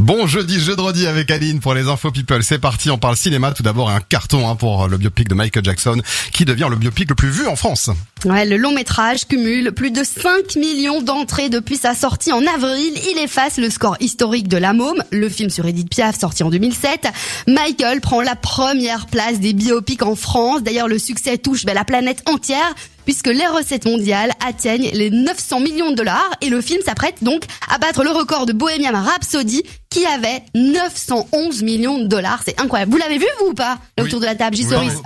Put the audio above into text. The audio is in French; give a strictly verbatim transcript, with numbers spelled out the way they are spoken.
Bon jeudi, jeudi avec Aline pour les infos people. C'est parti, on parle cinéma. Tout d'abord, un carton hein, pour le biopic de Michael Jackson qui devient le biopic le plus vu en France. Ouais, le long métrage cumule plus de cinq millions d'entrées depuis sa sortie en avril. Il efface le score historique de La Môme, le film sur Edith Piaf sorti en deux mille sept. Michael prend la première place des biopics en France. D'ailleurs, le succès touche ben, la planète entière, puisque les recettes mondiales atteignent les neuf cents millions de dollars et le film s'apprête donc à battre le record de Bohemian Rhapsody qui avait neuf cent onze millions de dollars. C'est incroyable. Vous l'avez vu vous ou pas, oui. autour de la table, J. Soris?